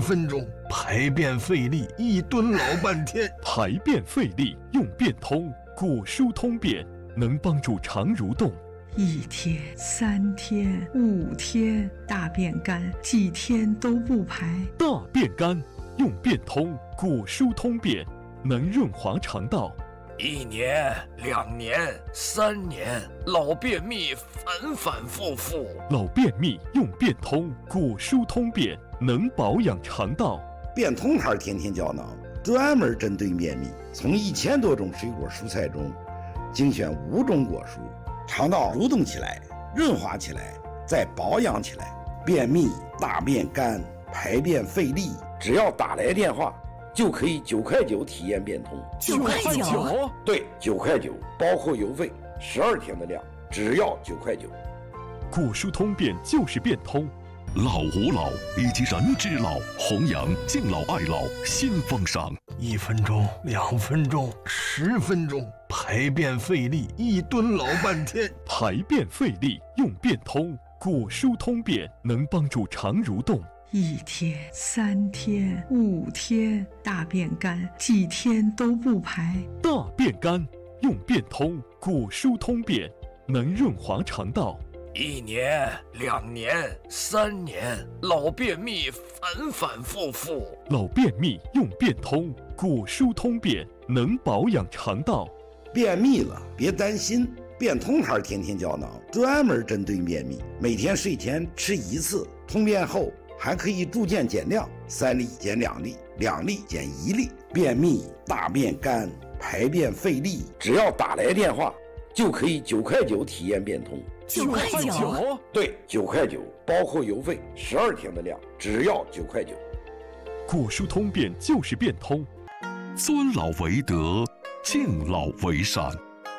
分钟，排便费力，一蹲老半天。 排便费力用便通，果蔬通便能帮助肠蠕动。 1天、3天、5天，大便干，几天都不排。 大便干用便通，果蔬通便能润滑肠道。 1年、2年、3年，老便秘反反复复。 老便秘用便通，果蔬通便能保养肠道。 便通牌天天胶囊专门针对便秘，从1000多种水果蔬菜中精选5种果蔬，肠道蠕动起来，润滑起来，再保养起来。便秘、大便干、排便费力，只要打来电话就可以9块9体验便通。 9块9？ 对，9块9，包括邮费，12天的量，只要9块9。 果蔬通便就是便通。 老吾老以及人之老，弘扬敬老爱老新风尚。 1分钟、2分钟、10分钟，排便费力，一蹲老半天。 排便费力用便通，果蔬通便能帮助肠蠕动。 1天、3天、5天，大便干，几天都不排。 大便干用便通，果蔬通便能润滑肠道。 1年、2年、3年，老便秘反反复复。 老便秘用便通，果蔬通便能保养肠道。 便秘了别担心，便通牌天天胶囊专门针对便秘，每天睡前吃1次，通便后还可以逐渐减量，3粒减2粒，2粒减1粒。便秘、大便干、排便费力，只要打来电话就可以9块9体验便通。 9块9？ 对，9块9，包括邮费，12天的量，只要9块9。 果蔬通便就是便通。 尊老为德，敬老为善。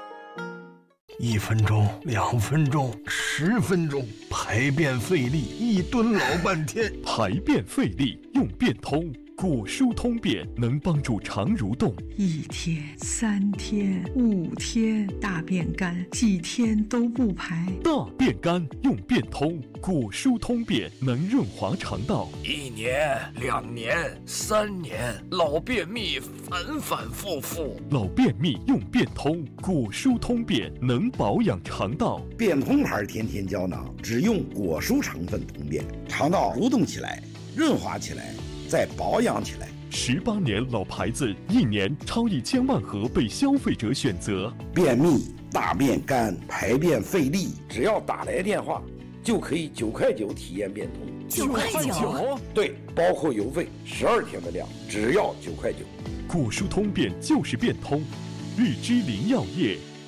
1分钟、2分钟、10分钟，排便费力，一蹲老半天。 排便费力用便通，果蔬通便能帮助肠蠕动。 1天、3天、5天，大便干，几天都不排。 大便干用便通，果蔬通便能润滑肠道。 1年、2年、3年，老便秘反反复复。 老便秘用便通，果蔬通便能保养肠道。 便通牌天天胶囊只用果蔬成分通便，肠道蠕动起来，润滑起来，再保养起来。 18年老牌子，1年超1000万盒被消费者选择。 便秘、大便干、排便费力，只要打来电话就可以9块9体验便通。 9块9？ 对，包括邮费，12天的量，只要9块9。 果蔬通便就是便通，日之灵药业